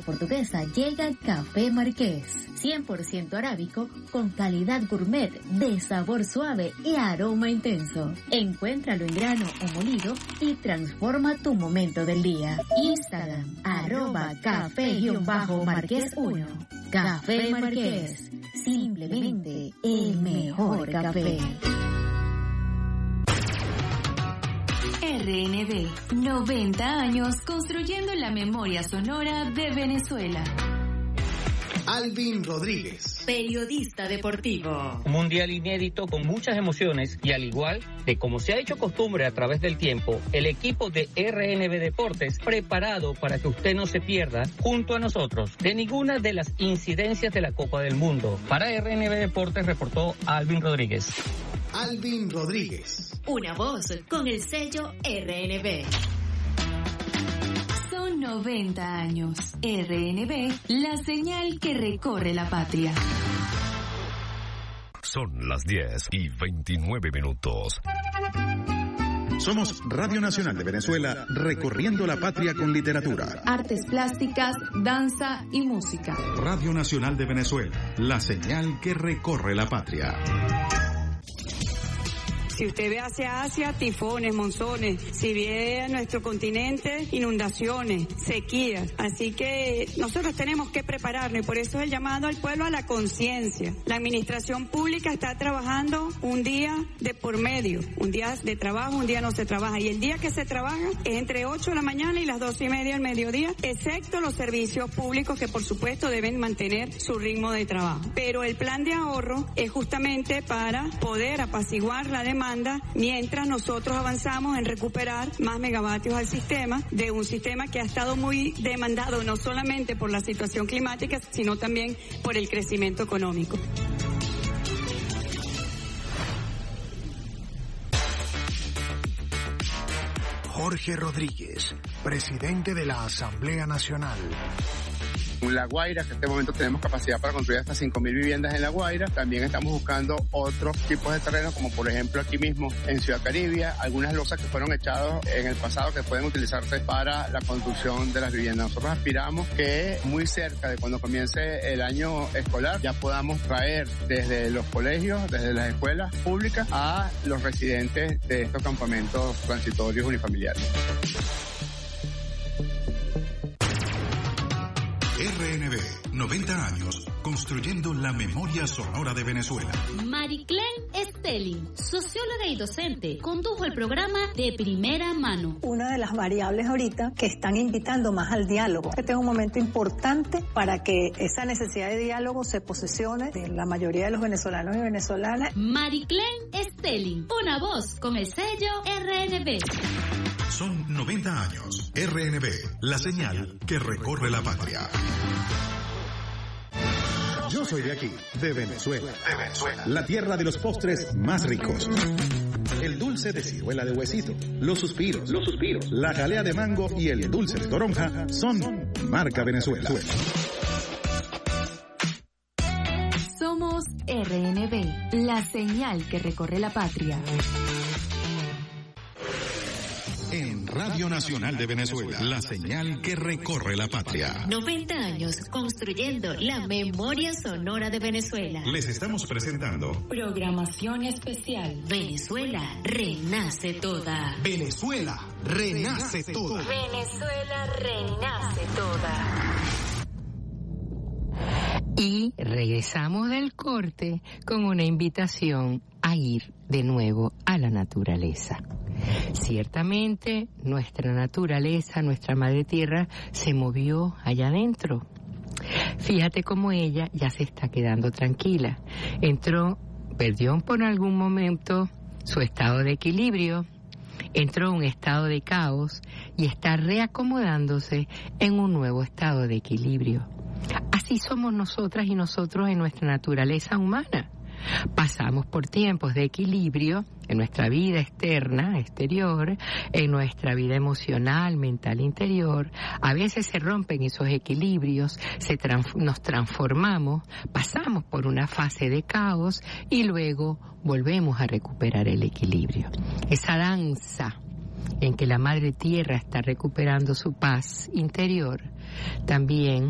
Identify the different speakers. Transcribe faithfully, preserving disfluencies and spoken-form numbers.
Speaker 1: Portuguesa llega Café Marqués, cien por ciento arábico con calidad gourmet de sabor suave y aroma intenso. Encuéntralo en grano o molido y transforma tu momento del día. Instagram, arroba café-marqués uno. Café Marqués, simplemente el mejor café.
Speaker 2: R N B, noventa años construyendo la memoria sonora de Venezuela.
Speaker 3: Alvin Rodríguez,
Speaker 2: periodista deportivo.
Speaker 4: Un mundial inédito con muchas emociones y al igual de como se ha hecho costumbre a través del tiempo, el equipo de R N B Deportes preparado para que usted no se pierda junto a nosotros de ninguna de las incidencias de la Copa del Mundo. Para R N B Deportes reportó Alvin Rodríguez.
Speaker 3: Alvin Rodríguez.
Speaker 2: Una voz con el sello R N B. Son noventa años. R N B, la señal que recorre la patria.
Speaker 5: Son las diez y veintinueve minutos.
Speaker 6: Somos Radio Nacional de Venezuela, recorriendo la patria con literatura,
Speaker 7: artes plásticas, danza y música.
Speaker 6: Radio Nacional de Venezuela, la señal que recorre la patria.
Speaker 8: Si usted ve hacia Asia, tifones, monzones. Si ve a nuestro continente, inundaciones, sequías. Así que nosotros tenemos que prepararnos y por eso es el llamado al pueblo a la conciencia. La administración pública está trabajando un día de por medio. Un día de trabajo, un día no se trabaja. Y el día que se trabaja es entre ocho de la mañana y las doce y media del mediodía, excepto los servicios públicos que por supuesto deben mantener su ritmo de trabajo. Pero el plan de ahorro es justamente para poder apaciguar la demanda mientras nosotros avanzamos en recuperar más megavatios al sistema, de un sistema que ha estado muy demandado no solamente por la situación climática, sino también por el crecimiento económico.
Speaker 3: Jorge Rodríguez, presidente de la Asamblea Nacional.
Speaker 9: La Guaira, que en este momento tenemos capacidad para construir hasta cinco mil viviendas en La Guaira. También estamos buscando otros tipos de terrenos, como por ejemplo aquí mismo en Ciudad Caribia, algunas losas que fueron echadas en el pasado que pueden utilizarse para la construcción de las viviendas. Nosotros aspiramos que muy cerca de cuando comience el año escolar ya podamos traer desde los colegios, desde las escuelas públicas a los residentes de estos campamentos transitorios unifamiliares.
Speaker 6: R N B, noventa años, construyendo la memoria sonora de Venezuela.
Speaker 10: Mariclen Stelling, socióloga y docente, condujo el programa De Primera Mano.
Speaker 11: Una de las variables ahorita que están invitando más al diálogo. Este es un momento importante para que esa necesidad de diálogo se posesione de la mayoría de los venezolanos y venezolanas.
Speaker 10: Mariclen Stelling, una voz con el sello R N B.
Speaker 6: Son noventa años. R N B, la señal que recorre la patria. Yo soy de aquí, de Venezuela. De Venezuela. La tierra de los postres más ricos. El dulce de ciruela de huesito, los suspiros, los suspiros, la jalea de mango y el dulce de toronja son marca Venezuela.
Speaker 2: Somos R N B, la señal que recorre la patria.
Speaker 6: En Radio Nacional de Venezuela, la señal que recorre la patria.
Speaker 10: noventa años construyendo la memoria sonora de Venezuela.
Speaker 6: Les estamos presentando
Speaker 2: programación especial.
Speaker 10: Venezuela renace toda.
Speaker 3: Venezuela renace toda.
Speaker 2: Venezuela renace toda.
Speaker 12: Y regresamos del corte con una invitación a ir de nuevo a la naturaleza. Ciertamente nuestra naturaleza, nuestra madre tierra, se movió allá adentro. Fíjate cómo ella ya se está quedando tranquila. Entró, perdió por algún momento su estado de equilibrio, entró en un estado de caos y está reacomodándose en un nuevo estado de equilibrio. Así somos nosotras y nosotros en nuestra naturaleza humana. Pasamos por tiempos de equilibrio en nuestra vida externa, exterior, en nuestra vida emocional, mental, interior. A veces se rompen esos equilibrios, se trans- nos transformamos, pasamos por una fase de caos y luego volvemos a recuperar el equilibrio. Esa danza en que la Madre Tierra está recuperando su paz interior, también